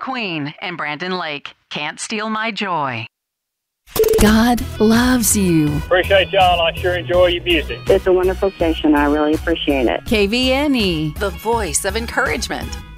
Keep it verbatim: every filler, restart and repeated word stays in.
McQueen and Brandon Lake. Can't Steal My Joy. God loves you. Appreciate y'all. I sure enjoy your music. It's a wonderful station. I really appreciate it. K V N E. The voice of encouragement.